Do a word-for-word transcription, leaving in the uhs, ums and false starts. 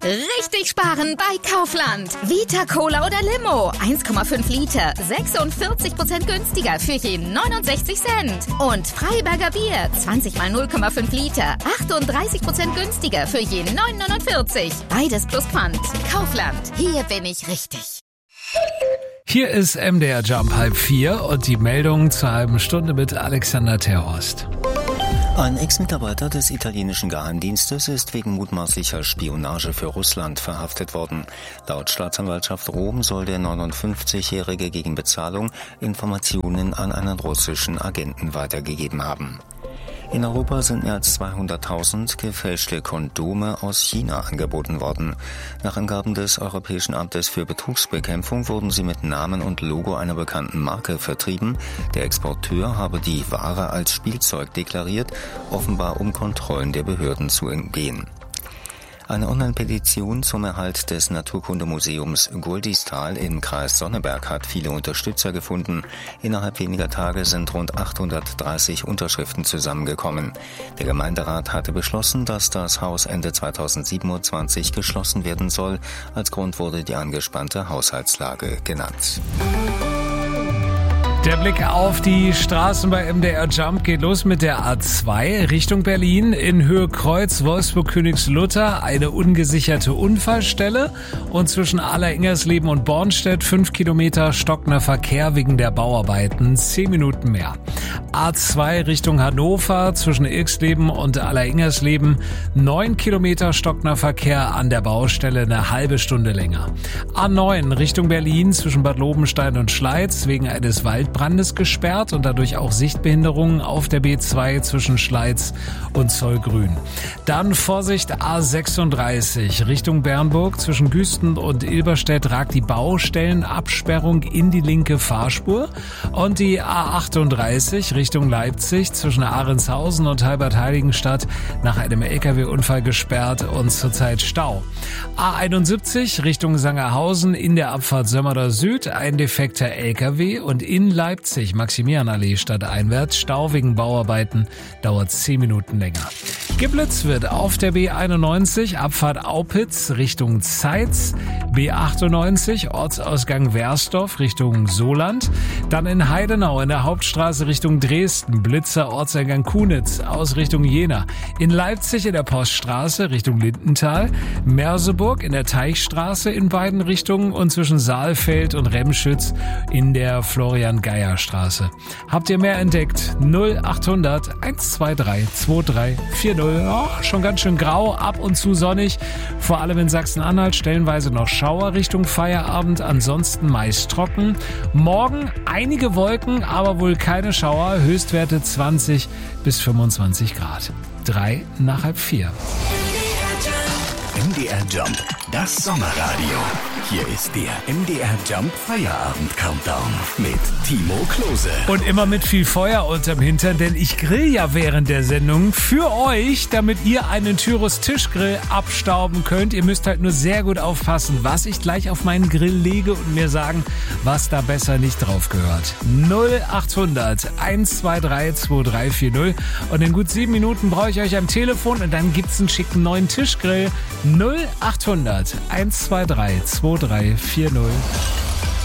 Richtig sparen bei Kaufland. Vita Cola oder Limo. eins Komma fünf Liter. sechsundvierzig Prozent günstiger für je neunundsechzig Cent. Und Freiberger Bier. zwanzig mal null Komma fünf Liter. achtunddreißig Prozent günstiger für je neun Komma neunundvierzig. Beides plus Pfand. Kaufland. Hier bin ich richtig. Hier ist M D R Jump halb vier und die Meldung zur halben Stunde mit Alexander Terhorst. Ein Ex-Mitarbeiter des italienischen Geheimdienstes ist wegen mutmaßlicher Spionage für Russland verhaftet worden. Laut Staatsanwaltschaft Rom soll der neunundfünfzigjährige gegen Bezahlung Informationen an einen russischen Agenten weitergegeben haben. In Europa sind mehr als zweihunderttausend gefälschte Kondome aus China angeboten worden. Nach Angaben des Europäischen Amtes für Betrugsbekämpfung wurden sie mit Namen und Logo einer bekannten Marke vertrieben. Der Exporteur habe die Ware als Spielzeug deklariert, offenbar um Kontrollen der Behörden zu entgehen. Eine Online-Petition zum Erhalt des Naturkundemuseums Guldistal im Kreis Sonneberg hat viele Unterstützer gefunden. Innerhalb weniger Tage sind rund achthundertdreißig Unterschriften zusammengekommen. Der Gemeinderat hatte beschlossen, dass das Haus Ende zweitausendsiebenundzwanzig geschlossen werden soll. Als Grund wurde die angespannte Haushaltslage genannt. Der Blick auf die Straßen bei M D R Jump geht los mit der A zwei Richtung Berlin. In Höhe Kreuz Wolfsburg-Königslutter eine ungesicherte Unfallstelle und zwischen Aller-Ingersleben und Bornstedt fünf Kilometer stockender Verkehr wegen der Bauarbeiten, zehn Minuten mehr. A zwei Richtung Hannover zwischen Ilksleben und Aller-Ingersleben neun Kilometer stockender Verkehr an der Baustelle, eine halbe Stunde länger. A neun Richtung Berlin zwischen Bad Lobenstein und Schleiz wegen eines Waldbrandes Brandes gesperrt und dadurch auch Sichtbehinderungen auf der B zwei zwischen Schleiz und Zollgrün. Dann Vorsicht A sechsunddreißig Richtung Bernburg zwischen Güsten und Ilberstedt ragt die Baustellenabsperrung in die linke Fahrspur und die A achtunddreißig Richtung Leipzig zwischen Ahrenshausen und Halbert-Heiligenstadt nach einem L K W-Unfall gesperrt und zurzeit Stau. A einundsiebzig Richtung Sangerhausen in der Abfahrt Sömmerder Süd ein defekter L K W und in Leipzig, Maximilianallee stadteinwärts, Stau wegen Bauarbeiten, dauert zehn Minuten länger. Geblitzt wird auf der B einundneunzig, Abfahrt Aupitz Richtung Zeitz, B achtundneunzig, Ortsausgang Wersdorf Richtung Soland, dann in Heidenau in der Hauptstraße Richtung Dresden, Blitzer Ortseingang Kunitz aus Richtung Jena, in Leipzig in der Poststraße Richtung Lindenthal, Merseburg in der Teichstraße in beiden Richtungen und zwischen Saalfeld und Remschütz in der Florian-Geier-Straße. Habt ihr mehr entdeckt? null achthundert eins zwei drei zwei drei vier null. Oh, schon ganz schön grau, ab und zu sonnig. Vor allem in Sachsen-Anhalt stellenweise noch Schauer Richtung Feierabend, ansonsten meist trocken. Morgen einige Wolken, aber wohl keine Schauer. Höchstwerte zwanzig bis fünfundzwanzig Grad. Drei nach halb vier. M D R Jump, das Sommerradio. Hier ist der M D R Jump Feierabend Countdown mit Timo Klose. Und immer mit viel Feuer unterm Hintern, denn ich grill ja während der Sendung für euch, damit ihr einen Tyrus Tischgrill abstauben könnt. Ihr müsst halt nur sehr gut aufpassen, was ich gleich auf meinen Grill lege und mir sagen, was da besser nicht drauf gehört. null achthundert eins zwei drei zwei drei vier null und in gut sieben Minuten brauche ich euch am Telefon und dann gibt's einen schicken neuen Tischgrill. null achthundert eins zwei drei zwei drei vier null.